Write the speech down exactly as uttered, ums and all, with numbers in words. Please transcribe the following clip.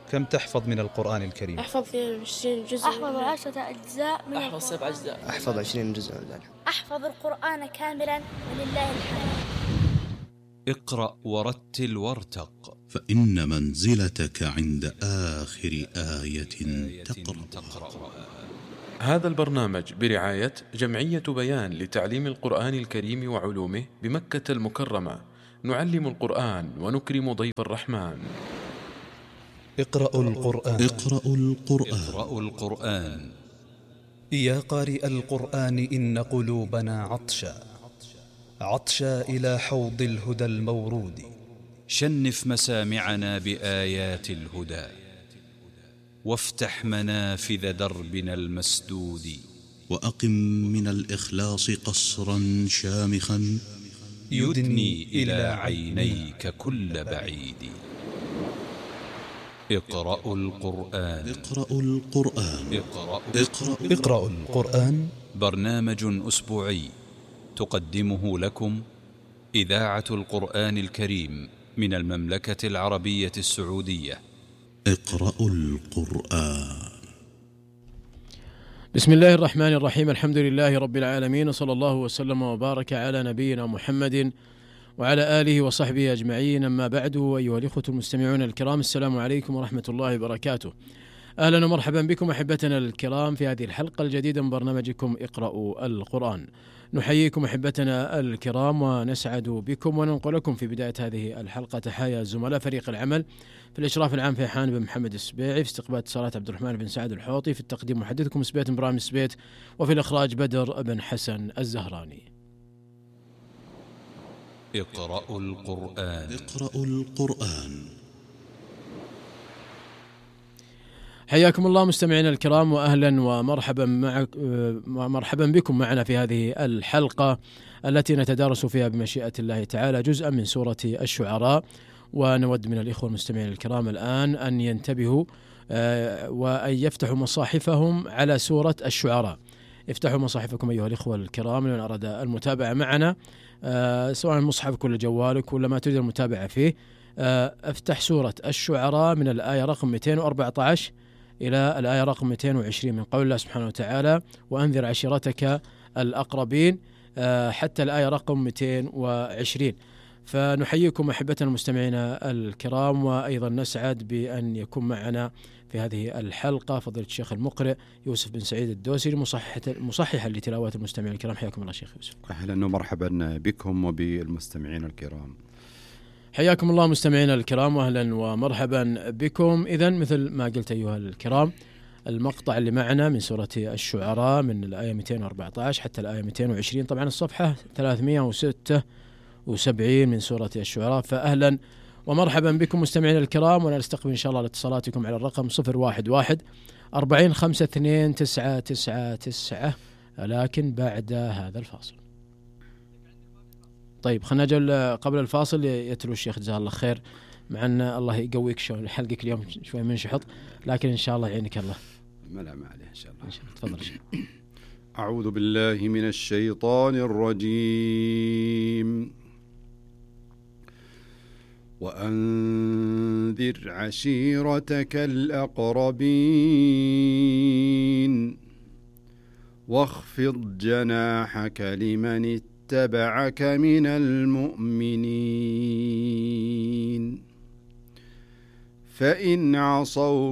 كم تحفظ من القرآن الكريم؟ أحفظ عشرين جزء. أحفظ عشرة أجزاء من أحفظ سبع أجزاء. أحفظ عشرين جزء. أحفظ القرآن كاملا ولله الحمد. اقرأ ورتل وارتق، فإن منزلتك عند آخر آية تقرأ. هذا البرنامج برعاية جمعية بيان لتعليم القرآن الكريم وعلومه بمكة المكرمة. نعلم القرآن ونكرم ضيف الرحمن. اقرأوا القرآن. اقرأوا القرآن. اقرأوا القرآن. يا قارئ القرآن إن قلوبنا عطشا عطشا إلى حوض الهدى المورود. شنف مسامعنا بآيات الهدى، وافتح منافذ دربنا المسدود. وأقم من الإخلاص قصرا شامخا يدني إلى عينيك كل بعيد. اقرأوا القرآن. اقرأوا القرآن. اقرأوا, اقرأوا. اقرأوا القرآن. برنامج أسبوعي تقدمه لكم إذاعة القرآن الكريم من المملكة العربية السعودية. اقرأوا القرآن. بسم الله الرحمن الرحيم. الحمد لله رب العالمين، وصلى الله وسلم وبارك على نبينا محمد وعلى آله وصحبه أجمعين. أما بعد، أيها الإخوة المستمعون الكرام، السلام عليكم ورحمة الله وبركاته. أهلا ومرحبا بكم أحبتنا الكرام في هذه الحلقة الجديدة من برنامجكم اقرأوا القرآن. نحييكم أحبتنا الكرام ونسعد بكم وننقل لكم في بداية هذه الحلقة تحايا زملاء فريق العمل في الإشراف العام فيحان بن محمد السبيعي، في استقبال اتصالات عبد الرحمن بن سعد الحوطي، في التقديم محدثكم سبيت إبراهيم سبيت، وفي الإخراج بدر بن حسن الزهراني. اقرأوا القرآن. اقرأوا القرآن. حياكم الله مستمعينا الكرام، وأهلا ومرحبا معك مرحبا بكم معنا في هذه الحلقة التي نتدارس فيها بمشيئة الله تعالى جزءا من سورة الشعراء. ونود من الإخوة المستمعين الكرام الآن أن ينتبهوا وأن يفتحوا مصاحفهم على سورة الشعراء. افتحوا مصاحفكم أيها الإخوة الكرام لمن أراد المتابعة معنا، سواء مصحفك ولا جوالك ولا ما تريد المتابعة فيه. افتح سورة الشعراء من الآية رقم مئتين وأربعة عشر إلى الآية رقم مئتين وعشرين من قول الله سبحانه وتعالى: وأنذر عشيرتك الأقربين، حتى الآية رقم مئتين وعشرين. فنحييكم أحبتنا المستمعين الكرام، وأيضا نسعد بأن يكون معنا في هذه الحلقة فضيلة الشيخ المقرئ يوسف بن سعيد الدوسري مصححا لتلاوات المستمعين الكرام. حياكم الله شيخ يوسف. أهلا ومرحبا بكم وبالمستمعين الكرام. حياكم الله مستمعينا الكرام، واهلا ومرحبا بكم. إذن مثل ما قلت أيها الكرام، المقطع اللي معنا من سورة الشعراء من الآية مئتين وأربعة عشر حتى الآية مئتين وعشرين، طبعا الصفحة ثلاثمئة وستة وسبعين من سورة الشعراء. فأهلا ومرحبا بكم مستمعينا الكرام، ونستقبل إن شاء الله اتصالاتكم على الرقم صفر واحد واحد أربعين خمسة اثنين تسعة تسعة تسعة، لكن بعد هذا الفاصل. طيب خلنا نجل قبل الفاصل يتلو الشيخ جزاه الله خير، مع أن الله يقويك شو حلقك اليوم شوي منشحط، لكن إن شاء الله يعينك الله. ما لا ما عليه إن شاء الله. إن شاء الله. تفضل شيخ. أعوذ بالله من الشيطان الرجيم. وأنذر عشيرتك الأقربين واخفض جناحك لمن اتبعك من المؤمنين فإن عصوك